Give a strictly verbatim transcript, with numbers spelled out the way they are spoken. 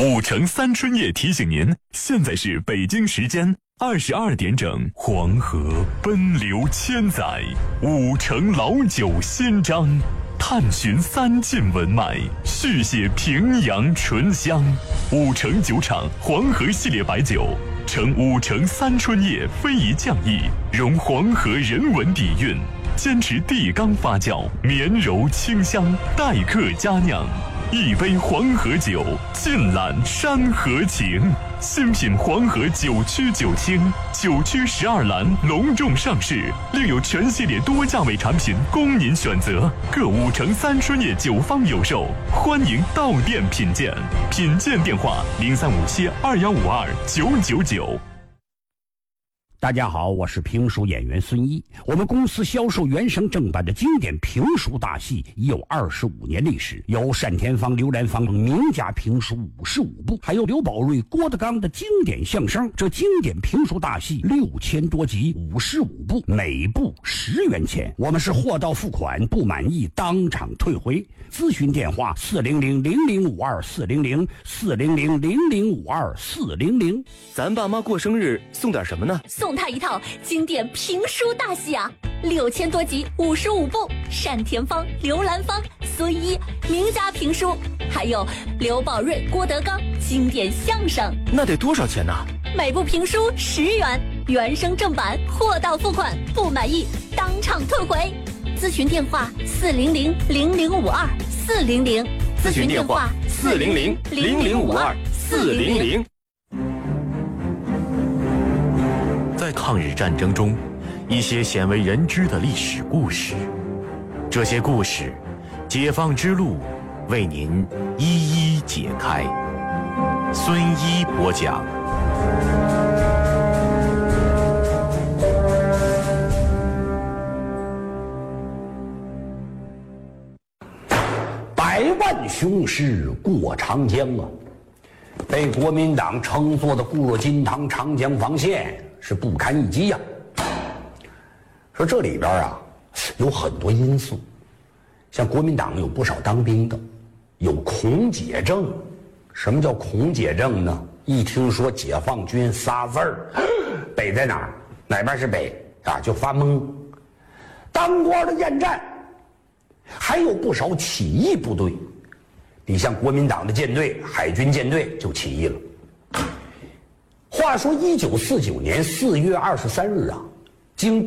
五城三春夜提醒您，现在是北京时间二十二点整。黄河奔流千载，五城老酒新章，探寻三晋文脉，续写平阳醇香。五城酒厂黄河系列白酒，呈五城三春夜非遗匠艺，融黄河人文底蕴，坚持地缸发酵，绵柔清香，待客佳酿。一杯黄河酒，尽览山河情。新品黄河酒曲酒清，酒曲十二栏隆重上市，另有全系列多价位产品供您选择。各五城三春夜酒坊有售，欢迎到店品鉴。品鉴电话：零三五七二幺五二九九九。 大家好，我是评书演员孙一。我们公司销售原声正版的经典评书大戏已有二十五年历史，有单田芳、刘兰芳名家评书五十五部，还有刘宝瑞、郭德纲的经典相声。这经典评书大戏六千多集，五十五部，每部十元钱。我们是货到付款，不满意当场退回。咨询电话：四零零零零五二四零零四零零零零五二四零零。 咱爸妈过生日送点什么呢？ 送他一套经典评书大戏啊，六千多集，五十五部，单田芳、刘兰芳、孙一名家评书，还有刘宝瑞、郭德纲经典相声。 那得多少钱呢？ 每部评书十元，原声正版，货到付款，不满意当场退回。咨询电话：四零零零零五二四零零。 咨询电话：四零零零零五二四零零。在抗日战争中，一些鲜为人知的历史故事，这些故事，解放之路为您一一解开。孙一播讲。 百万雄师过长江啊！被国民党称作的固若金汤长江防线是不堪一击呀、啊。说这里边啊有很多因素，像国民党有不少当兵的，有恐解症。什么叫恐解症呢？一听说解放军仨字儿，北在哪儿，哪边是北啊，就发懵。当官的厌战，还有不少起义部队。你像国民党的舰队，海军舰队就起义了。话说一九四九年四月二十三日啊，经